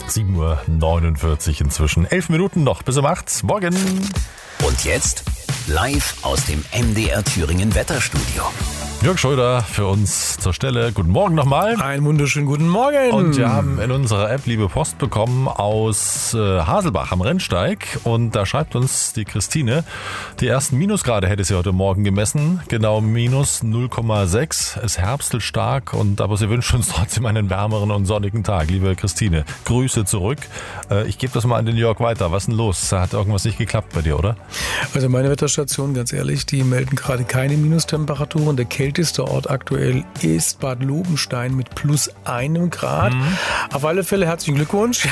7:49 Uhr inzwischen. 11 Minuten noch bis um 8. Morgen. Und jetzt live aus dem MDR Thüringen Wetterstudio. Jörg Schröder für uns zur Stelle. Guten Morgen nochmal. Einen wunderschönen guten Morgen. Und wir haben in unserer App liebe Post bekommen aus Haselbach am Rennsteig. Und da schreibt uns die Christine, die ersten Minusgrade hätte sie heute Morgen gemessen. Genau minus 0,6. Es herbstelt stark, aber sie wünscht uns trotzdem einen wärmeren und sonnigen Tag. Liebe Christine, Grüße zurück. Ich gebe das mal an den Jörg weiter. Was ist denn los? Da hat irgendwas nicht geklappt bei dir, oder? Also meine Wetterstation, ganz ehrlich, die melden gerade keine Minustemperaturen. Der kälteste Ort aktuell ist Bad Lobenstein mit plus 1 Grad. Auf alle Fälle herzlichen Glückwunsch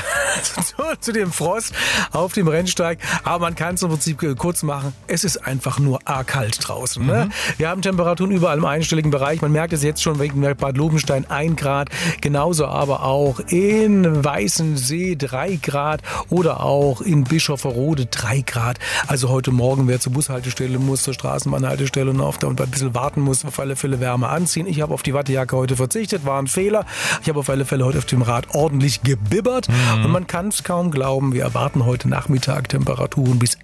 zu dem Frost auf dem Rennsteig. Aber man kann es im Prinzip kurz machen. Es ist einfach nur arg-kalt draußen. Ne? Wir haben Temperaturen überall im einstelligen Bereich. Man merkt es jetzt schon wegen Bad Lobenstein 1 Grad. Genauso aber auch in Weißensee 3 Grad oder auch in Bischofferode 3 Grad. Also heute Morgen, wer zur Bushaltestelle muss, zur Straßenbahnhaltestelle und ein bisschen warten muss, auf alle Fälle Wärme anziehen. Ich habe auf die Wattejacke heute verzichtet, war ein Fehler. Ich habe auf alle Fälle heute auf dem Rad ordentlich gebibbert und man kann es kaum glauben, wir erwarten heute Nachmittag Temperaturen bis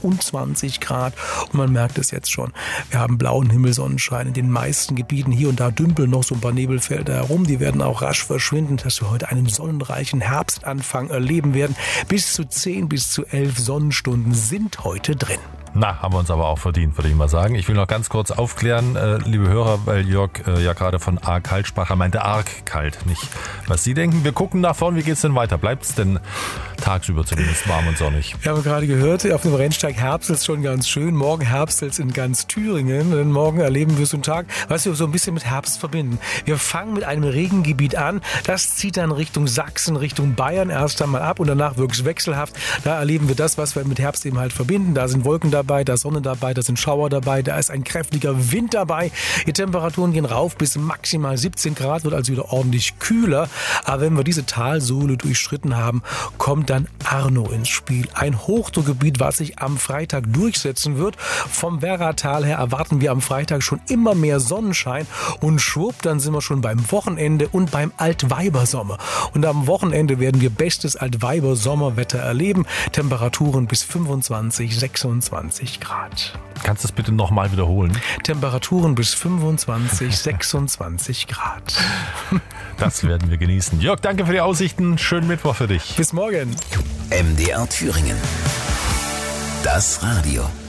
21 Grad und man merkt es jetzt schon. Wir haben blauen Himmel, Sonnenschein in den meisten Gebieten. Hier und da dümpeln noch so ein paar Nebelfelder herum, die werden auch rasch verschwinden, dass wir heute einen sonnenreichen Herbstanfang erleben werden. Bis zu 10 bis zu 11 Sonnenstunden sind heute drin. Na, haben wir uns aber auch verdient, würde ich mal sagen. Ich will noch ganz kurz aufklären, liebe Hörer, weil Jörg ja gerade von arg kalt sprach. Er meinte arg kalt, nicht was Sie denken. Wir gucken nach vorn, wie geht's denn weiter? Bleibt's denn tagsüber zumindest warm und sonnig? Wir haben gerade gehört, auf dem Rennsteig herbstelt schon ganz schön. Morgen herbstelt in ganz Thüringen. Denn morgen erleben wir so einen Tag, was wir so ein bisschen mit Herbst verbinden. Wir fangen mit einem Regengebiet an. Das zieht dann Richtung Sachsen, Richtung Bayern erst einmal ab und danach wirklich wechselhaft. Da erleben wir das, was wir mit Herbst eben halt verbinden. Da sind Wolken dabei, da ist Sonne dabei, da sind Schauer dabei, da ist ein kräftiger Wind dabei. Die Temperaturen gehen rauf bis maximal 17 Grad, wird also wieder ordentlich kühler. Aber wenn wir diese Talsohle durchschritten haben, kommt dann Arno ins Spiel. Ein Hochdruckgebiet, was sich am Freitag durchsetzen wird. Vom Werratal her erwarten wir am Freitag schon immer mehr Sonnenschein und schwupp, dann sind wir schon beim Wochenende und beim Altweibersommer. Und am Wochenende werden wir bestes Altweibersommerwetter erleben. Temperaturen bis 25, 26 Grad. Kannst du das bitte nochmal wiederholen? Temperaturen bis 25, 26 Grad. Das werden wir genießen. Jörg, danke für die Aussichten. Schönen Mittwoch für dich. Bis morgen. MDR Thüringen. Das Radio.